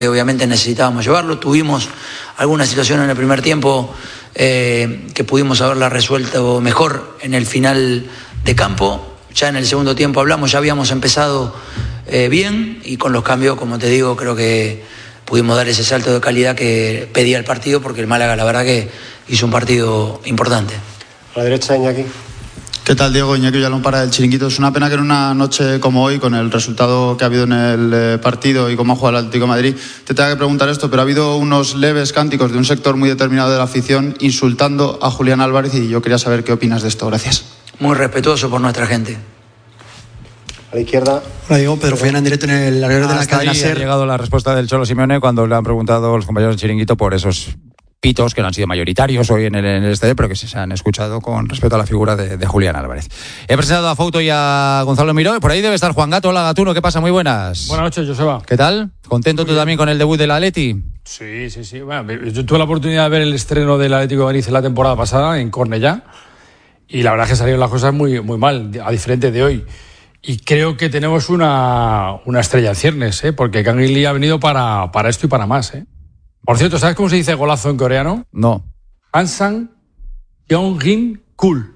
Obviamente necesitábamos llevarlo, tuvimos alguna situación en el primer tiempo que pudimos haberla resuelto mejor en el final de campo. Ya en el segundo tiempo ya habíamos empezado bien, y con los cambios, como te digo, creo que pudimos dar ese salto de calidad que pedía el partido, porque el Málaga la verdad que hizo un partido importante. A la derecha, Iñaki. ¿Qué tal, Diego? Iñaki Villalón para El Chiringuito. Es una pena que en una noche como hoy, con el resultado que ha habido en el partido y cómo ha jugado el Atlético de Madrid, te tenga que preguntar esto, pero ha habido unos leves cánticos de un sector muy determinado de la afición insultando a Julián Álvarez, y yo quería saber qué opinas de esto. Gracias. Muy respetuoso por nuestra gente. A la izquierda. Hola, Diego. Pedro Follana en directo en el alrededor de la cadena SER. Ha llegado la respuesta del Cholo Simeone cuando le han preguntado los compañeros del Chiringuito por esos pitos que no han sido mayoritarios hoy en el estadio, pero que se han escuchado con respecto a la figura de Julián Álvarez. He presentado a Fouto y a Gonzalo Miró, y por ahí debe estar Juan Gato. Hola, Gatuno, ¿qué pasa? Muy buenas. Buenas noches, Joseba. ¿Qué tal? ¿Contento tú también con el debut del Atleti? Sí. Bueno, yo tuve la oportunidad de ver el estreno del Atlético de Madrid en la temporada pasada en Cornellá, y la verdad es que salieron las cosas muy, muy mal, a diferente de hoy. Y creo que tenemos una estrella en ciernes, porque Kang In Lee ha venido para esto y para más. Por cierto, ¿sabes cómo se dice golazo en coreano? No. Ansang Yeonjin Kul.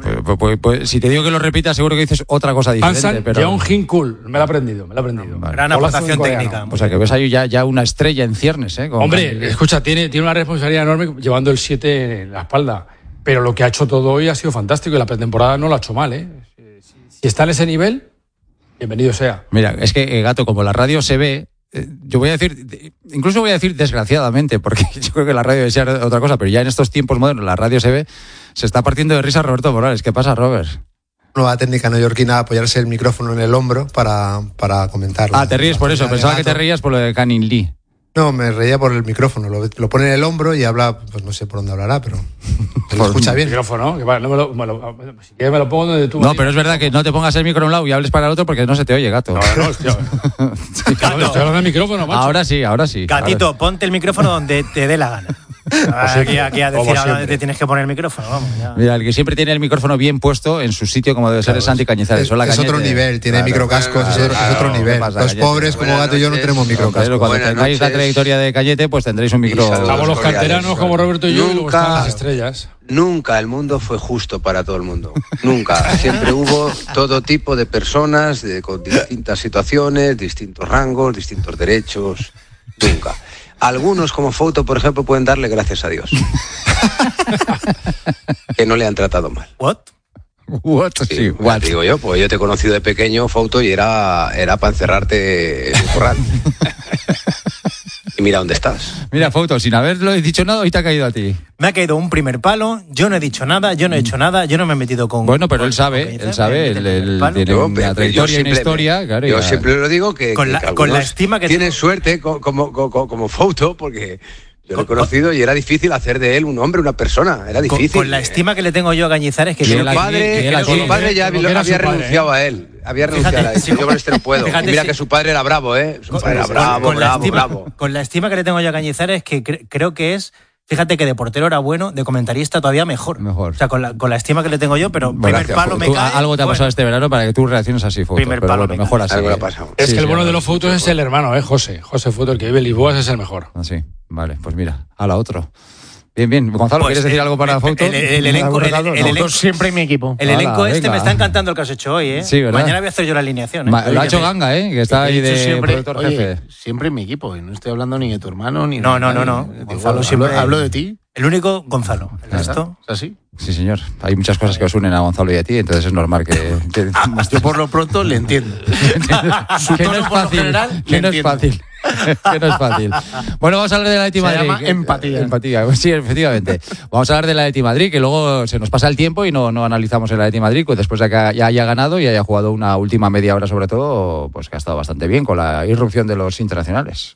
Pues si te digo que lo repitas, seguro que dices otra cosa diferente. Ansang Yeonjin Kul. Me lo he aprendido. Vale. Gran aportación técnica. O sea, que ves ahí ya una estrella en ciernes. Hombre, escucha, tiene una responsabilidad enorme llevando el 7 en la espalda. Pero lo que ha hecho todo hoy ha sido fantástico, y la pretemporada no lo ha hecho mal. Si está en ese nivel, bienvenido sea. Mira, es que, Gato, como la radio se ve, yo voy a decir desgraciadamente, porque yo creo que la radio debe ser otra cosa, pero ya en estos tiempos modernos la radio se ve, se está partiendo de risa Roberto Morales. ¿Qué pasa, Robert? Nueva técnica neoyorquina, apoyarse el micrófono en el hombro para comentar. Te ríes por eso. Pensaba que te reías por lo de Kang In Lee. No, me reía por el micrófono. Lo pone en el hombro y habla, pues no sé por dónde hablará, pero lo escucha bien. El micrófono, que vale, si quieres me lo pongo donde tú. No, pero es verdad que no te pongas el micro a un lado y hables para el otro, porque no se te oye, Gato. No, hostia. Estoy hablando del micrófono, macho. Ahora sí. Gatito, ponte el micrófono donde te dé la gana. Aquí a decir ahora dónde te tienes que poner el micrófono, vamos. Ya. Mira, el que siempre tiene el micrófono bien puesto en su sitio, como debe ser, es Santi Cañizares. Es otro nivel, tiene microcascos, es otro nivel. Los pobres como Gato y yo no tenemos microcascos. Cuando tengáis la trayectoria de Cañete, pues tendréis un micro. Estamos los canteranos como Roberto y yo, y luego están las estrellas. Nunca el mundo fue justo para todo el mundo. Nunca. Siempre hubo todo tipo de personas con distintas situaciones, distintos rangos, distintos derechos. Nunca. Algunos, como Fouto, por ejemplo, pueden darle gracias a Dios. Que no le han tratado mal. ¿What? Sí, what? Digo yo, pues yo te he conocido de pequeño, Fouto, y era para encerrarte en un corral. Y mira dónde estás. Mira, Fouto, sin haberlo dicho nada, hoy te ha caído a ti. Me ha caído un primer palo, yo no he dicho nada, yo no he hecho nada, yo no me he metido con... Bueno, pero él sabe, él tiene una trayectoria, una historia, claro. Yo siempre lo digo que con la estima que tienen suerte como Fouto, porque yo lo he conocido y era difícil hacer de él un hombre, una persona, era difícil. Con la estima que le tengo yo a Cañizares, que su padre ya había renunciado a él. Había renunciado a él. Yo con este no puedo. Y mira que su padre era bravo, Su padre era bravo. Con la estima que le tengo yo a Cañizares, que creo que es... Fíjate que de portero era bueno, de comentarista todavía mejor. O sea, con la estima que le tengo yo, pero primer palo me cae... Algo te ha pasado este verano para que tú reacciones así, Fouto. Primer palo mejor así. Algo le ha pasado. Es que el bueno de los Foutos es el hermano, José Fouto, el que vive en Lisboa, es el mejor. Sí, vale, pues mira, a la otro. Bien. Gonzalo, ¿quieres decir algo para Fouto? El elenco siempre en mi equipo. El elenco me está encantando el que has hecho hoy, Sí, ¿verdad? Mañana voy a hacer yo la alineación, Lo ha hecho Ganga, que está ahí de productor jefe. Siempre en mi equipo, y no estoy hablando ni de tu hermano, ni No. Gonzalo, siempre hablo de ti. El único, Gonzalo. ¿El resto? ¿Es así? Sí, señor. Hay muchas cosas que os unen a Gonzalo y a ti, entonces es normal que yo por lo pronto le entiendo. Que no es fácil. Que no es fácil. Bueno, vamos a hablar de la Atleti Madrid. Se llama empatía. Sí, efectivamente. Vamos a hablar de la Atleti Madrid, que luego se nos pasa el tiempo y no analizamos el Atleti Madrid, pues después de que ya haya ganado y haya jugado una última media hora, sobre todo, pues que ha estado bastante bien con la irrupción de los internacionales.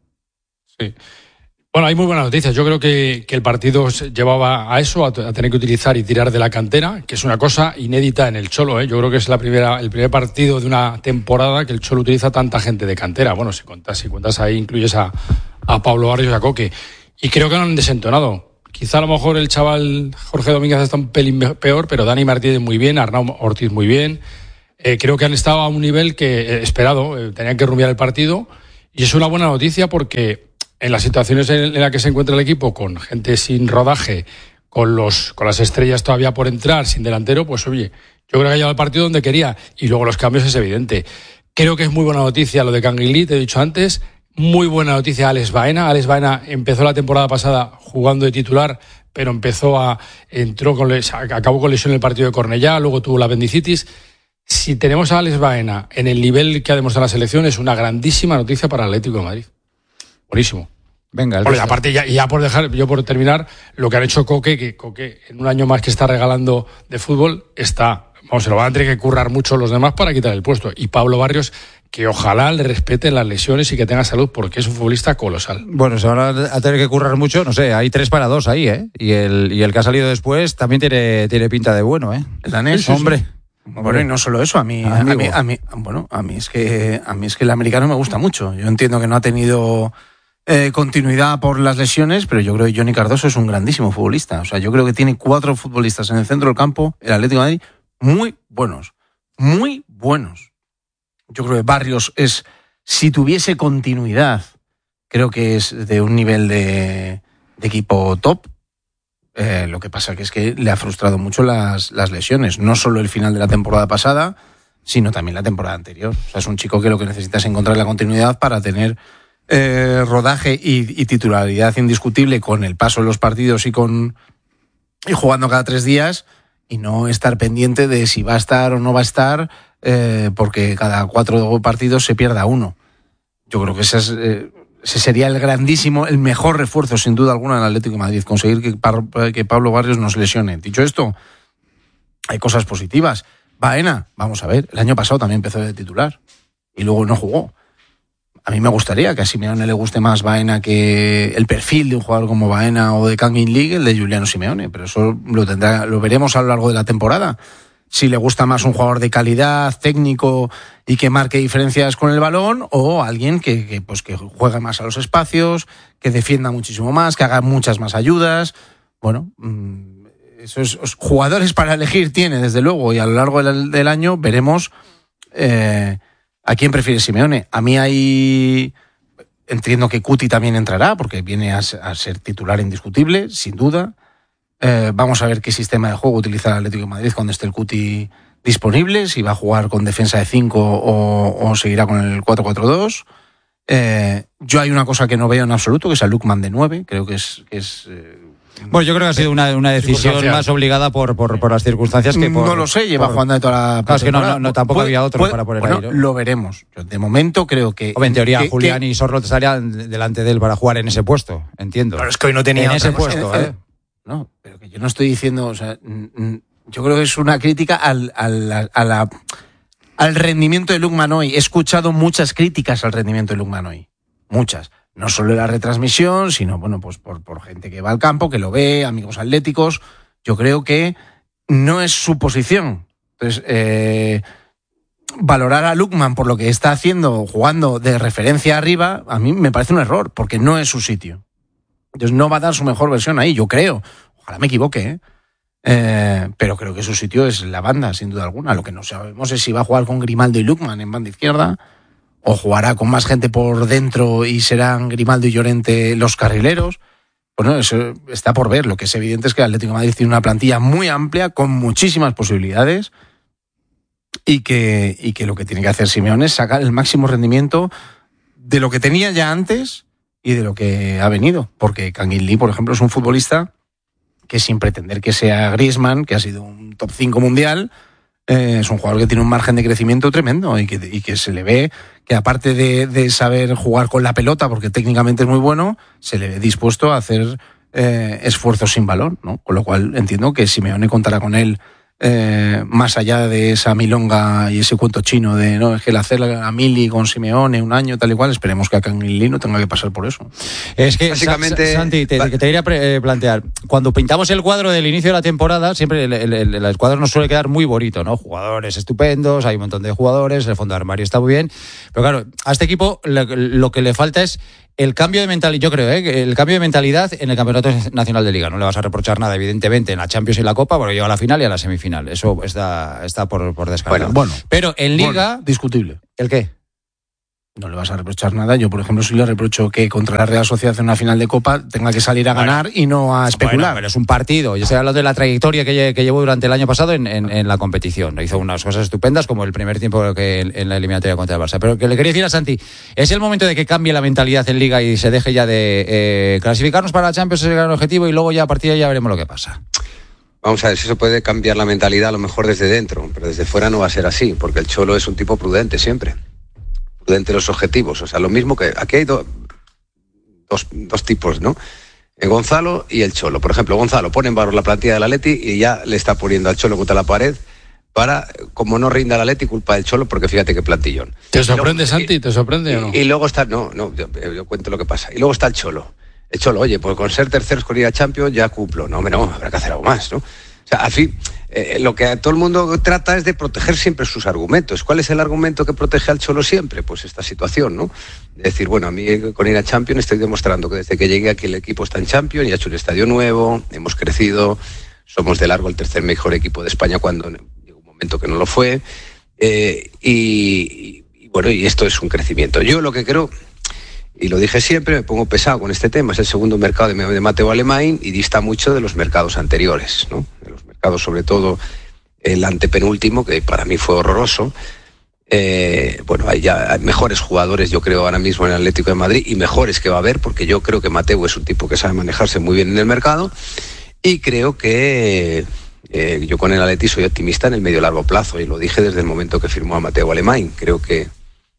Sí. Bueno, hay muy buenas noticias. Yo creo que el partido llevaba a eso, a tener que utilizar y tirar de la cantera, que es una cosa inédita en el Cholo. Yo creo que es el primer partido de una temporada que el Cholo utiliza tanta gente de cantera. Bueno, si cuentas ahí, incluyes a Pablo Barrios y a Coque. Y creo que no han desentonado. Quizá a lo mejor el chaval Jorge Domínguez está un pelín peor, pero Dani Martínez muy bien, Arnau Ortiz muy bien. Creo que han estado a un nivel que esperado. Tenían que rumbear el partido. Y es una buena noticia porque en las situaciones en las que se encuentra el equipo, con gente sin rodaje, con las estrellas todavía por entrar, sin delantero, pues oye, yo creo que ha llegado el partido donde quería. Y luego los cambios es evidente. Creo que es muy buena noticia lo de Kangin Lee, te he dicho antes. Muy buena noticia Alex Baena. Alex Baena empezó la temporada pasada jugando de titular, pero acabó con lesión en el partido de Cornellá, luego tuvo la apendicitis. Si tenemos a Alex Baena en el nivel que ha demostrado la selección, es una grandísima noticia para el Atlético de Madrid. Buenísimo. Venga, aparte, ya por terminar, lo que han hecho Coque en un año más que está regalando de fútbol, se lo van a tener que currar mucho los demás para quitar el puesto. Y Pablo Barrios, que ojalá le respeten las lesiones y que tenga salud, porque es un futbolista colosal. Bueno, se van a tener que currar mucho, no sé, hay 3 para 2 ahí, ¿eh? Y el que ha salido después también tiene pinta de bueno, ¿eh? El danés, hombre. Sí. Bueno, y no solo eso, a mí es que el americano me gusta mucho. Yo entiendo que no ha tenido continuidad por las lesiones, pero yo creo que Johnny Cardoso es un grandísimo futbolista. O sea, yo creo que tiene 4 futbolistas en el centro del campo, el Atlético de Madrid, muy buenos. Yo creo que Barrios si tuviese continuidad, creo que es de un nivel de equipo top. Lo que pasa es que le ha frustrado mucho las lesiones, no solo el final de la temporada pasada, sino también la temporada anterior. O sea, es un chico que lo que necesita es encontrar la continuidad para tener rodaje y titularidad indiscutible con el paso de los partidos y jugando cada 3 días, y no estar pendiente de si va a estar o no va a estar, porque cada 4 partidos se pierda uno. Yo creo que ese sería el mejor refuerzo, sin duda alguna, del Atlético de Madrid, conseguir que Pablo Barrios no se lesione. Dicho esto, hay cosas positivas. Baena, vamos a ver, el año pasado también empezó de titular y luego no jugó. A mí me gustaría que a Simeone le guste más Baena, que el perfil de un jugador como Baena o de Kangin Lee, el de Juliano Simeone, pero eso lo veremos a lo largo de la temporada. Si le gusta más un jugador de calidad, técnico y que marque diferencias con el balón, o alguien que juegue más a los espacios, que defienda muchísimo más, que haga muchas más ayudas. Bueno, esos jugadores para elegir tiene, desde luego, y a lo largo del año veremos a quién prefiere Simeone. A mí entiendo que Cuti también entrará, porque viene a ser titular indiscutible, sin duda. Vamos a ver qué sistema de juego utiliza el Atlético de Madrid cuando esté el Cuti disponible, si va a jugar con defensa de 5 o seguirá con el 4-4-2. Yo hay una cosa que no veo en absoluto, que es a Lookman de 9, creo que es bueno, yo creo que ha sido una decisión más obligada por las circunstancias que por... No lo sé, lleva jugando de toda la... Claro, es que no tampoco había otro para poner ahí, ¿no? Lo veremos. Yo, de momento creo que... En teoría, Julián y Sorloth estarían delante de él para jugar en ese puesto, entiendo. Pero es que hoy no tenía en ese puesto, No, pero que yo no estoy diciendo... O sea, yo creo que es una crítica al rendimiento de Lookman hoy. He escuchado muchas críticas al rendimiento de Lookman hoy. Muchas. No solo en la retransmisión, sino pues por gente que va al campo, que lo ve, amigos atléticos. Yo creo que no es su posición. Entonces, valorar a Lookman por lo que está haciendo, jugando de referencia arriba, a mí me parece un error, porque no es su sitio. Entonces no va a dar su mejor versión ahí, yo creo. Ojalá me equivoque, pero creo que su sitio es la banda, sin duda alguna. Lo que no sabemos es si va a jugar con Grimaldo y Lookman en banda izquierda, o jugará con más gente por dentro y serán Grimaldo y Llorente los carrileros. Bueno, eso está por ver. Lo que es evidente es que el Atlético de Madrid tiene una plantilla muy amplia, con muchísimas posibilidades, y que lo que tiene que hacer Simeone es sacar el máximo rendimiento de lo que tenía ya antes y de lo que ha venido. Porque Kangin Lee, por ejemplo, es un futbolista que, sin pretender que sea Griezmann, que ha sido un top 5 mundial, es un jugador que tiene un margen de crecimiento tremendo y que se le ve que, aparte de saber jugar con la pelota, porque técnicamente es muy bueno, se le ve dispuesto a hacer esfuerzos sin balón, ¿no? Con lo cual entiendo que Simeone contará con él, más allá de esa milonga y ese cuento chino de no, es que el hacer a Mili con Simeone un año tal y cual, esperemos que a Kangin Lee no tenga que pasar por eso. Es que básicamente, Santi, te quería plantear, cuando pintamos el cuadro del inicio de la temporada, siempre el cuadro nos suele quedar muy bonito, ¿no? Jugadores estupendos, hay un montón de jugadores, el fondo de armario está muy bien, pero claro, a este equipo lo que le falta es el cambio de mentalidad. Yo creo el cambio de mentalidad en el Campeonato Nacional de Liga. No le vas a reprochar nada, evidentemente, en la Champions y la Copa, porque llega a la final y a la semifinal. Eso está por descartado. Bueno, pero en Liga... discutible. ¿El qué? no le vas a reprochar nada. Yo, por ejemplo, sí le reprocho que contra la Real Sociedad en una final de Copa tenga que salir a ganar y no a especular. Bueno, pero es un partido. Yo estoy hablando de la trayectoria que llevó durante el año pasado en la competición. Hizo unas cosas estupendas, como el primer tiempo que en la eliminatoria contra el Barça. Pero que le quería decir a Santi, es el momento de que cambie la mentalidad en Liga y se deje ya de clasificarnos para la Champions, es el gran objetivo, y luego ya a partir de ahí ya veremos lo que pasa. Vamos a ver si eso puede cambiar la mentalidad a lo mejor desde dentro, pero desde fuera no va a ser así, porque el Cholo es un tipo prudente siempre. Prudente los objetivos. O sea, lo mismo que... Aquí hay dos tipos, ¿no? Gonzalo y el Cholo. Por ejemplo, Gonzalo pone en valor la plantilla del Atleti y ya le está poniendo al Cholo contra la pared para, como no rinda el Atleti, culpa del Cholo, porque fíjate qué plantillón. ¿Te sorprende, Santi? ¿Te sorprende o no? Y luego está... No, yo cuento lo que pasa. Y luego está el Cholo. El Cholo, oye, pues con ser terceros con ir a Champions ya cumplo. No, habrá que hacer algo más, ¿no? O sea, al fin, lo que todo el mundo trata es de proteger siempre sus argumentos. ¿Cuál es el argumento que protege al Cholo siempre? Pues esta situación, ¿no? Es decir, bueno, a mí con ir a Champions estoy demostrando que desde que llegué aquí el equipo está en Champions, ya ha hecho un estadio nuevo, hemos crecido, somos de largo el tercer mejor equipo de España cuando llegó un momento que no lo fue. Y bueno, y esto es un crecimiento. Yo lo que creo... Y lo dije siempre, me pongo pesado con este tema, es el segundo mercado de Mateu Alemany y dista mucho de los mercados anteriores, ¿no? De los mercados, sobre todo el antepenúltimo, que para mí fue horroroso. Bueno, hay mejores jugadores, yo creo, ahora mismo en el Atlético de Madrid, y mejores que va a haber, porque yo creo que Mateu es un tipo que sabe manejarse muy bien en el mercado, y creo que yo con el Atleti soy optimista en el medio largo plazo, y lo dije desde el momento que firmó a Mateu Alemany. Creo que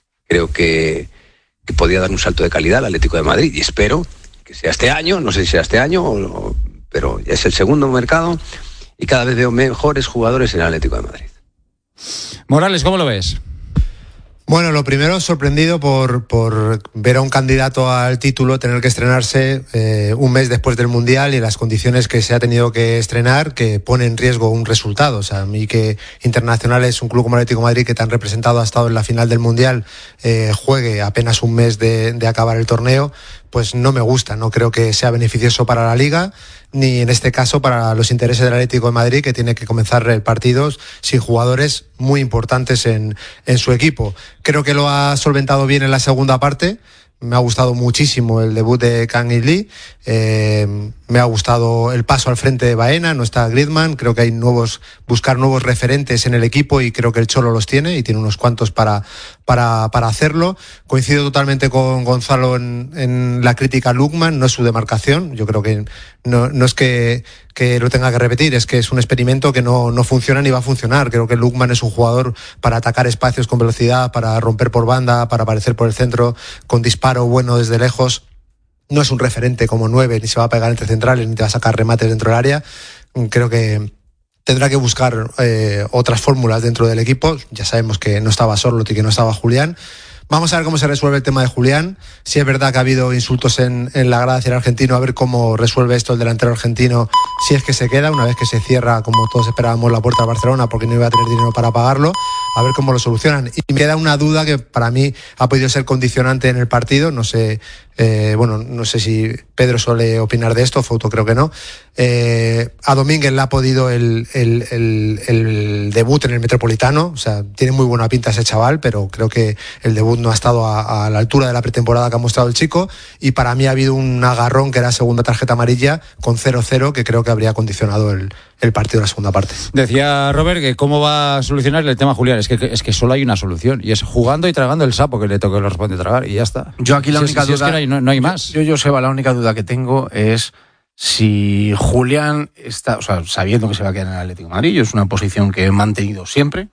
podía dar un salto de calidad al Atlético de Madrid, y espero que sea este año, no sé si será este año, pero es el segundo mercado y cada vez veo mejores jugadores en el Atlético de Madrid. Morales, ¿cómo lo ves? Bueno, lo primero, sorprendido por ver a un candidato al título tener que estrenarse un mes después del Mundial y las condiciones que se ha tenido que estrenar, que pone en riesgo un resultado. O sea, a mí que Internacionales, un club como el Atlético de Madrid que tan representado ha estado en la final del Mundial, juegue apenas un mes de acabar el torneo, pues no me gusta. No creo que sea beneficioso para la Liga, ni en este caso para los intereses del Atlético de Madrid, que tiene que comenzar el partido sin jugadores muy importantes en su equipo. Creo que lo ha solventado bien en la segunda parte. Me ha gustado muchísimo el debut de Kang In Lee. Me ha gustado el paso al frente de Baena, no está Griezmann. Creo que hay buscar nuevos referentes en el equipo, y creo que el Cholo los tiene y tiene unos cuantos para hacerlo. Coincido totalmente con Gonzalo en la crítica a Lookman, no es su demarcación. Yo creo que no es que lo tenga que repetir, es que es un experimento que no funciona ni va a funcionar. Creo que Lookman es un jugador para atacar espacios con velocidad, para romper por banda, para aparecer por el centro con disparo bueno desde lejos. No es un referente como 9, ni se va a pegar entre centrales, ni te va a sacar remates dentro del área. Creo que tendrá que buscar otras fórmulas dentro del equipo. Ya sabemos que no estaba Sorloth y que no estaba Julián. Vamos a ver cómo se resuelve el tema de Julián. Si es verdad que ha habido insultos en la grada hacia el argentino, a ver cómo resuelve esto el delantero argentino, si es que se queda, una vez que se cierra, como todos esperábamos, la puerta de Barcelona, porque no iba a tener dinero para pagarlo, a ver cómo lo solucionan. Y me queda una duda que para mí ha podido ser condicionante en el partido, no sé, no sé si Pedro suele opinar de esto, Fouto creo que no. A Domínguez le ha podido el debut en el Metropolitano, o sea, tiene muy buena pinta ese chaval, pero creo que el debut no ha estado a la altura de la pretemporada que ha mostrado el chico, y para mí ha habido un agarrón que era segunda tarjeta amarilla con 0-0, que creo que habría condicionado el partido de la segunda parte. Decía Robert que cómo va a solucionar el tema Julián. Es que solo hay una solución, y es jugando y tragando el sapo que le toque, le responde tragar, y ya está. Yo aquí la única duda... Es que no hay más. Joseba, la única duda que tengo es si Julián está, o sea, sabiendo que se va a quedar en el Atlético de Madrid, es una posición que he mantenido siempre,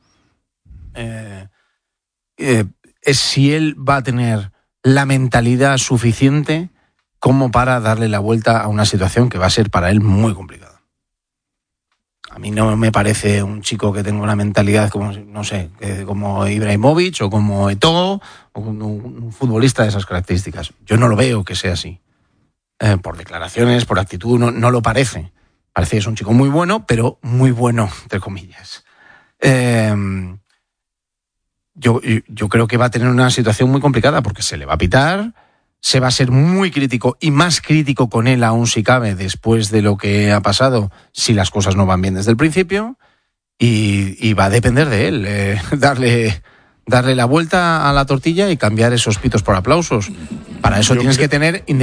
es si él va a tener la mentalidad suficiente como para darle la vuelta a una situación que va a ser para él muy complicada. A mí no me parece un chico que tenga una mentalidad como, no sé, como Ibrahimovic o como Eto'o, o un futbolista de esas características. Yo no lo veo que sea así. Por declaraciones, por actitud, no lo parece. Parece que es un chico muy bueno, pero muy bueno, entre comillas. Yo creo que va a tener una situación muy complicada, porque se le va a pitar, se va a ser muy crítico, y más crítico con él aún si cabe después de lo que ha pasado, si las cosas no van bien desde el principio, y va a depender de él darle darle la vuelta a la tortilla y cambiar esos pitos por aplausos. Para eso tienes que tener